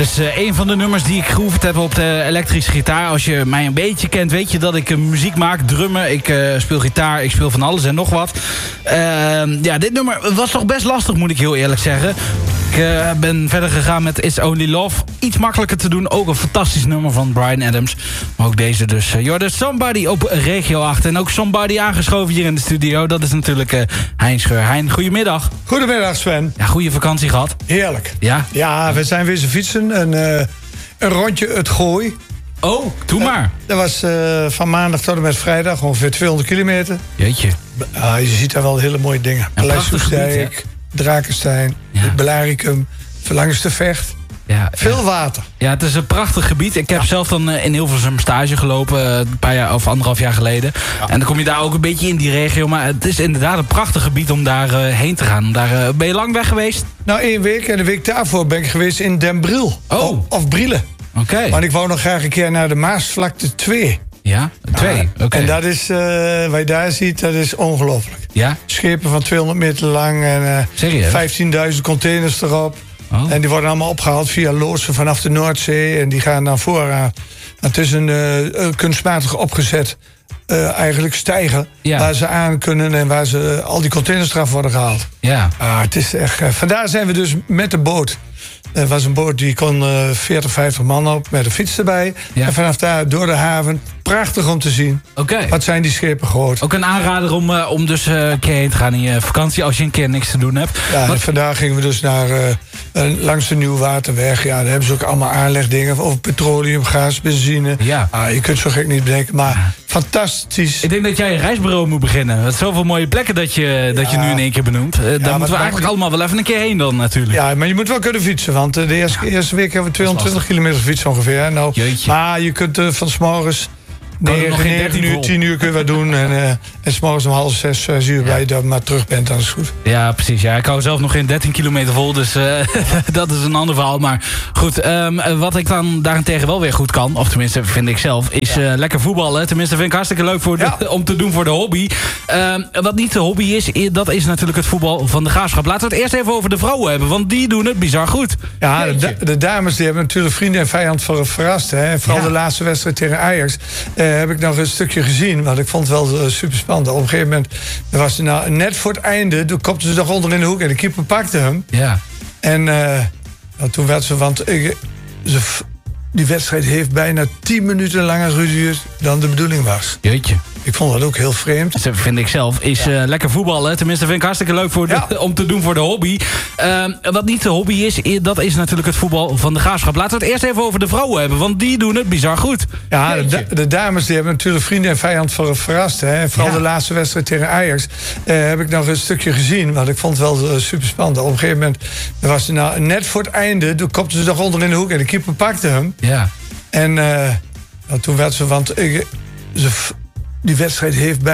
is een van de nummers die ik geoefend heb op de elektrische gitaar. Als je mij een beetje kent, weet je dat ik muziek maak, drummen. Ik speel gitaar, ik speel van alles en nog wat. Dit nummer was toch best lastig, moet ik heel eerlijk zeggen. Ik ben verder gegaan met It's Only Love. Iets makkelijker te doen. Ook een fantastisch nummer van Bryan Adams. Maar ook deze dus. Dus Somebody op Regio 8. En ook Somebody aangeschoven hier in de studio. Dat is natuurlijk Hein Scheur. Hein, goedemiddag. Goedemiddag, Sven. Ja, goede vakantie gehad. Heerlijk. Ja? Ja, we zijn weer eens fietsen. Een rondje het Gooi. Oh, doe maar. Dat was van maandag tot en met vrijdag ongeveer 200 kilometer. Jeetje. Je ziet daar wel hele mooie dingen. Paleis Soestdijk, Drakenstein, het Belaricum, Verlangenstevecht. Ja, veel water. Ja, het is een prachtig gebied. Ik heb zelf dan in Hilversum stage gelopen, een paar jaar of 1,5 jaar geleden. Ja. En dan kom je daar ook een beetje in die regio. Maar het is inderdaad een prachtig gebied om daar heen te gaan. Ben je lang weg geweest? Nou, 1 week. En de week daarvoor ben ik geweest in Den Briel. Oh. Of Brielen. Oké. Want ik wou nog graag een keer naar de Maasvlakte 2. Ja, 2. Oké. En dat is, wat je daar ziet, dat is ongelooflijk. Ja? Schepen van 200 meter lang en 15.000 containers erop. Oh. En die worden allemaal opgehaald via loodsen vanaf de Noordzee. En die gaan dan vooraan. Het is een kunstmatig opgezet eigenlijk stijger. Ja. Waar ze aan kunnen en waar ze al die containers eraf worden gehaald. Ja. Het is echt. Vandaar zijn we dus met de boot. Het was een boot die kon 40, 50 man op met een fiets erbij. Ja. En vanaf daar door de haven. Prachtig om te zien. Okay. Wat zijn die schepen groot. Ook een aanrader om dus een keer heen te gaan in je vakantie als je een keer niks te doen hebt. Ja, en vandaag gingen we dus naar langs de Nieuwwaterweg. Ja, daar hebben ze ook allemaal aanlegdingen over petroleum, gas, benzine. Ja. Je kunt zo gek niet bedenken, maar fantastisch. Ik denk dat jij een reisbureau moet beginnen. Wat zoveel mooie plekken dat je nu in één keer benoemt. Daar moeten we eigenlijk allemaal wel even een keer heen dan natuurlijk. Ja, maar je moet wel kunnen fietsen. Want de eerste week hebben we 220 kilometer fiets ongeveer. Nou, maar je kunt van 's morgens 9 uur, 10 uur kun je wat doen. En 's morgens om 5:30, 6 uur bij je dan maar terug bent, dan is het goed. Ja, precies. Ja, ik hou zelf nog geen 13 kilometer vol, dus dat is een ander verhaal. Maar goed, wat ik dan daarentegen wel weer goed kan, of tenminste vind ik zelf, is lekker voetballen. Tenminste vind ik hartstikke leuk om te doen voor de hobby. Wat niet de hobby is, dat is natuurlijk het voetbal van de Graafschap. Laten we het eerst even over de vrouwen hebben, want die doen het bizar goed. Ja, de dames die hebben natuurlijk vrienden en vijand verrast. Hè. Vooral de laatste wedstrijd tegen Ajax. Heb ik nog een stukje gezien, want ik vond het wel super spannend. Op een gegeven moment, was net voor het einde, toen kopte ze toch onder in de hoek en de keeper pakte hem. Ja. En toen werd ze, want die wedstrijd heeft bijna 10 minuten langer geduurd dan de bedoeling was. Jeetje. Ik vond dat ook heel vreemd. Dat vind ik zelf. Is lekker voetballen. Tenminste vind ik hartstikke leuk om te doen voor de hobby. Wat niet de hobby is, dat is natuurlijk het voetbal van de Graafschap. Laten we het eerst even over de vrouwen hebben, want die doen het bizar goed. Ja, de dames die hebben natuurlijk vrienden en vijand verrast. Hè. Vooral de laatste wedstrijd tegen Ajax. Heb ik nog een stukje gezien, want ik vond het wel super spannend. Op een gegeven moment, was net voor het einde, toen kopte ze toch onder in de hoek en de keeper pakte hem. Ja. En toen werd ze, want die wedstrijd heeft bij